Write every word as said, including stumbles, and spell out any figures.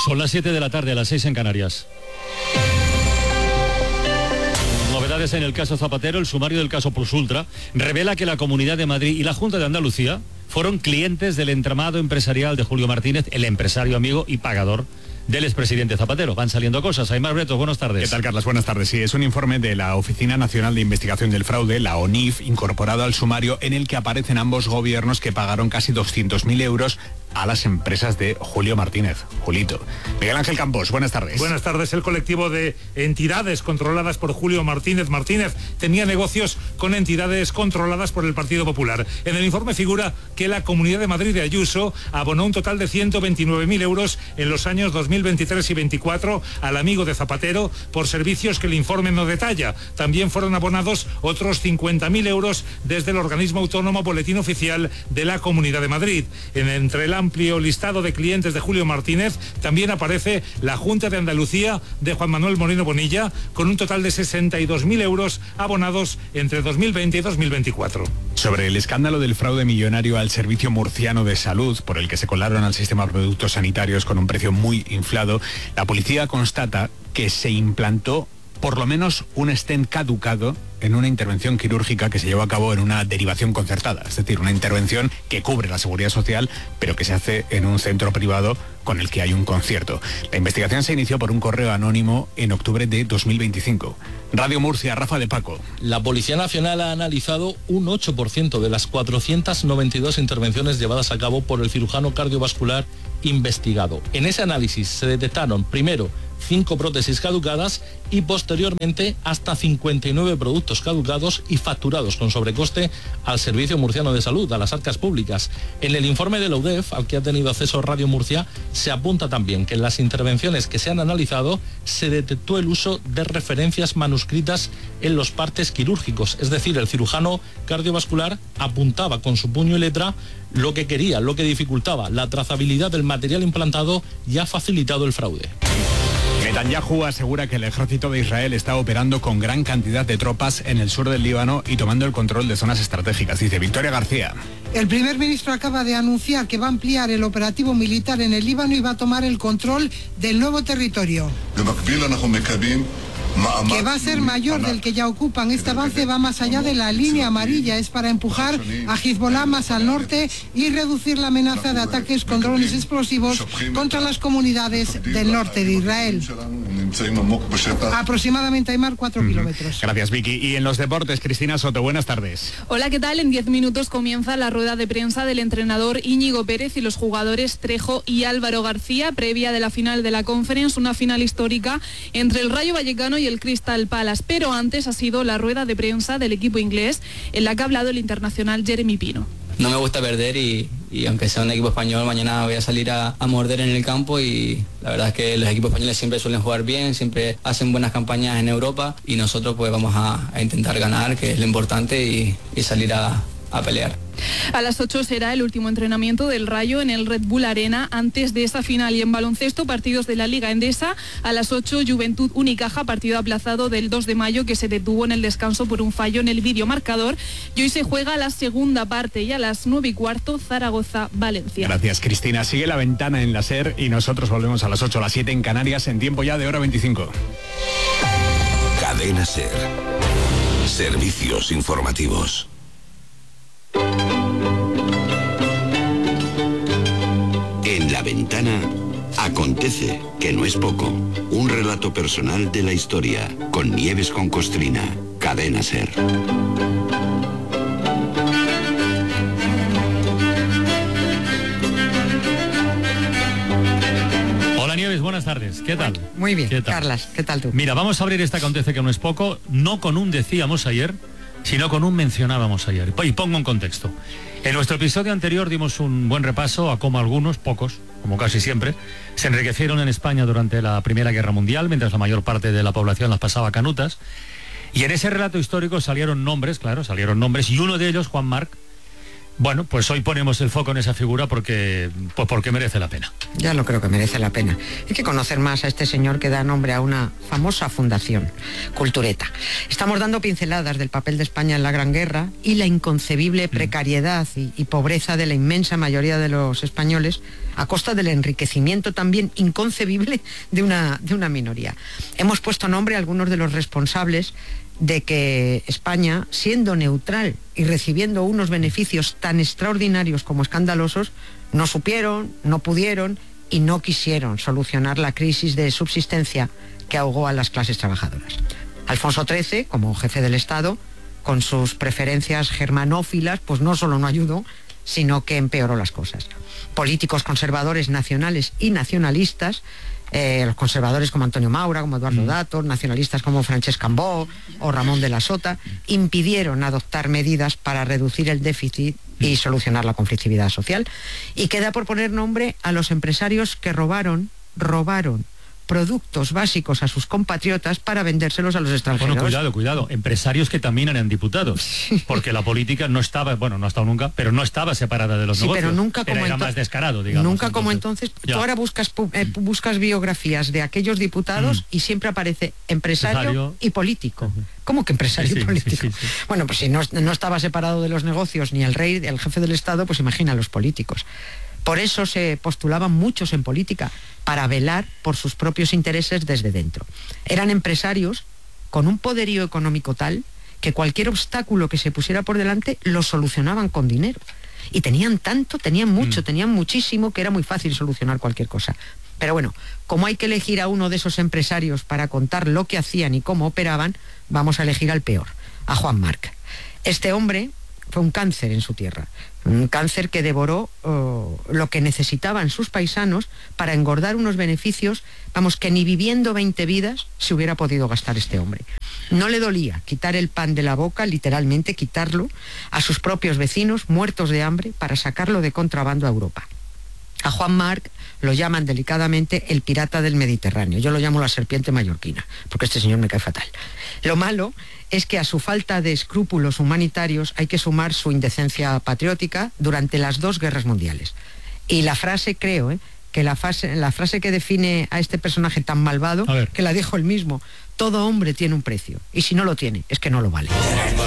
Son las siete de la tarde, a las seis en Canarias. Novedades en el caso Zapatero. El sumario del caso Plusultra revela que la Comunidad de Madrid y la Junta de Andalucía fueron clientes del entramado empresarial de Julio Martínez, el empresario amigo y pagador del expresidente Zapatero. Van saliendo cosas. Aymar Bretos, buenas tardes. ¿Qué tal, Carlas? Buenas tardes. Sí, es un informe de la Oficina Nacional de Investigación del Fraude, la O N I F, incorporado al sumario en el que aparecen ambos gobiernos que pagaron casi doscientos mil euros a las empresas de Julio Martínez. Julito. Miguel Ángel Campos, buenas tardes. Buenas tardes. El colectivo de entidades controladas por Julio Martínez Martínez tenía negocios con entidades controladas por el Partido Popular. En el informe figura que la Comunidad de Madrid de Ayuso abonó un total de ciento veintinueve mil euros en los años dos mil veintitrés y veinticuatro al amigo de Zapatero por servicios que el informe no detalla. También fueron abonados otros cincuenta mil euros desde el organismo autónomo Boletín Oficial de la Comunidad de Madrid. En, entre el amplio listado de clientes de Julio Martínez también aparece la Junta de Andalucía de Juan Manuel Moreno Bonilla, con un total de sesenta y dos mil euros abonados entre dos mil veinte y dos mil veinticuatro. Sobre el escándalo del fraude millonario al Servicio Murciano de Salud, por el que se colaron al sistema de productos sanitarios con un precio muy inflado, la policía constata que se implantó por lo menos un stent caducado en una intervención quirúrgica que se llevó a cabo en una derivación concertada, es decir, una intervención que cubre la seguridad social, pero que se hace en un centro privado con el que hay un concierto. La investigación se inició por un correo anónimo en octubre de dos mil veinticinco. Radio Murcia, Rafa de Paco. La Policía Nacional ha analizado un ocho por ciento de las cuatrocientas noventa y dos intervenciones llevadas a cabo por el cirujano cardiovascular investigado. En ese análisis se detectaron, primero, cinco prótesis caducadas y posteriormente hasta cincuenta y nueve productos caducados y facturados con sobrecoste al Servicio Murciano de Salud, a las arcas públicas. En el informe de la U D E F, al que ha tenido acceso Radio Murcia, se apunta también que en las intervenciones que se han analizado se detectó el uso de referencias manuscritas en los partes quirúrgicos, es decir, el cirujano cardiovascular apuntaba con su puño y letra lo que quería, lo que dificultaba la trazabilidad del material implantado y ha facilitado el fraude. Netanyahu asegura que el ejército de Israel está operando con gran cantidad de tropas en el sur del Líbano y tomando el control de zonas estratégicas. Dice Victoria García. El primer ministro acaba de anunciar que va a ampliar el operativo militar en el Líbano y va a tomar el control del nuevo territorio, que va a ser mayor del que ya ocupan. Este avance va más allá de la línea amarilla, es para empujar a Hezbollah más al norte y reducir la amenaza de ataques con drones explosivos contra las comunidades del norte de Israel. Aproximadamente, Aymar, cuatro uh-huh. kilómetros. Gracias, Vicky. Y en los deportes, Cristina Soto, buenas tardes. Hola, ¿qué tal? En diez minutos comienza la rueda de prensa del entrenador Íñigo Pérez y los jugadores Trejo y Álvaro García, previa de la final de la Conference, una final histórica entre el Rayo Vallecano y el Crystal Palace. Pero antes ha sido la rueda de prensa del equipo inglés, en la que ha hablado el internacional Jeremy Pino. No me gusta perder y, y aunque sea un equipo español, mañana voy a salir a, a morder en el campo y la verdad es que los equipos españoles siempre suelen jugar bien, siempre hacen buenas campañas en Europa y nosotros pues vamos a, a intentar ganar, que es lo importante, y, y salir a, a pelear. A las ocho será el último entrenamiento del Rayo en el Red Bull Arena antes de esa final. Y en baloncesto, partidos de la Liga Endesa. A las ocho, Juventud Unicaja, partido aplazado del dos de mayo que se detuvo en el descanso por un fallo en el videomarcador. Y hoy se juega la segunda parte y a las nueve y cuarto, Zaragoza-Valencia. Gracias, Cristina. Sigue La Ventana en la SER y nosotros volvemos a las ocho, a las siete en Canarias, en tiempo ya de hora veinticinco. Cadena SER. Servicios informativos. En La Ventana acontece, que no es poco, un relato personal de la historia, con Nieves con Costrina, Cadena SER. Hola Nieves, buenas tardes, ¿qué tal? Muy bien, ¿Qué tal? Carlas, ¿qué tal tú? Mira, vamos a abrir este acontece que no es poco, no con un decíamos ayer, sino con un mencionábamos ayer. Y pongo en contexto. En nuestro episodio anterior dimos un buen repaso a cómo algunos, pocos, como casi siempre, se enriquecieron en España durante la Primera Guerra Mundial, mientras la mayor parte de la población las pasaba canutas. Y en ese relato histórico salieron nombres, claro, salieron nombres, y uno de ellos, Juan Marc, Bueno, pues hoy ponemos el foco en esa figura porque, pues porque merece la pena. Ya lo creo que merece la pena. Hay que conocer más a este señor que da nombre a una famosa fundación, Cultureta. Estamos dando pinceladas del papel de España en la Gran Guerra y la inconcebible precariedad y, y pobreza de la inmensa mayoría de los españoles a costa del enriquecimiento también inconcebible de una, de una minoría. Hemos puesto nombre a algunos de los responsables de que España, siendo neutral y recibiendo unos beneficios tan extraordinarios como escandalosos, no supieron, no pudieron y no quisieron solucionar la crisis de subsistencia que ahogó a las clases trabajadoras. Alfonso trece, como jefe del Estado, con sus preferencias germanófilas, pues no solo no ayudó, sino que empeoró las cosas. Políticos conservadores nacionales y nacionalistas, Eh, los conservadores como Antonio Maura, como Eduardo Datos, nacionalistas como Francesc Cambó o Ramón de la Sota, impidieron adoptar medidas para reducir el déficit y solucionar la conflictividad social. Y queda por poner nombre a los empresarios que robaron, robaron productos básicos a sus compatriotas para vendérselos a los extranjeros. Bueno, cuidado, cuidado. Empresarios que también eran diputados. Sí. Porque la política no estaba, bueno, no ha estado nunca, pero no estaba separada de los sí, negocios. pero nunca como era más descarado, digamos. Nunca entonces. como entonces. Ya. Tú ahora buscas, eh, buscas biografías de aquellos diputados mm. y siempre aparece empresario, empresario. y político. Uh-huh. ¿Cómo que empresario sí, sí, y político? Sí, sí, sí. Bueno, pues si no, no estaba separado de los negocios ni el rey, el jefe del Estado, pues imagina a los políticos. Por eso se postulaban muchos en política, para velar por sus propios intereses desde dentro. Eran empresarios con un poderío económico tal que cualquier obstáculo que se pusiera por delante lo solucionaban con dinero. Y tenían tanto, tenían mucho, mm. tenían muchísimo, que era muy fácil solucionar cualquier cosa. Pero bueno, como hay que elegir a uno de esos empresarios para contar lo que hacían y cómo operaban, vamos a elegir al peor, a Juan Marc. Este hombre fue un cáncer en su tierra. Un cáncer que devoró oh, lo que necesitaban sus paisanos para engordar unos beneficios, vamos, que ni viviendo veinte vidas se hubiera podido gastar este hombre. No le dolía quitar el pan de la boca, literalmente quitarlo, a sus propios vecinos muertos de hambre para sacarlo de contrabando a Europa. A Juan Marc lo llaman delicadamente el pirata del Mediterráneo. Yo lo llamo la serpiente mallorquina, porque este señor me cae fatal. Lo malo es que a su falta de escrúpulos humanitarios hay que sumar su indecencia patriótica durante las dos guerras mundiales. Y la frase, creo, ¿eh? que la, fase, la frase que define a este personaje tan malvado, que la dijo él mismo: todo hombre tiene un precio, y si no lo tiene, es que no lo vale.